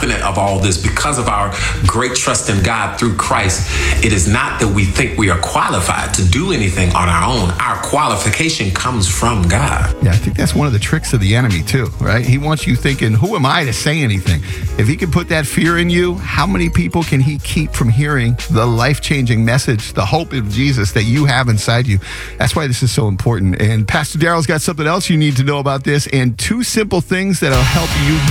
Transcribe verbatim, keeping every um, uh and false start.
confident of all this because of our great trust in God through Christ. It is not that we think we are qualified to do anything on our own. Our qualification comes from God. Yeah, I think that's one of the tricks of the enemy too, right? He wants you thinking, who am I to say anything? If he can put that fear in you, how many people can he keep from hearing the life-changing message, the hope of Jesus that you have inside you? That's why this is so important. And Pastor Daryl's got something else you need to know about this and two simple things that'll help you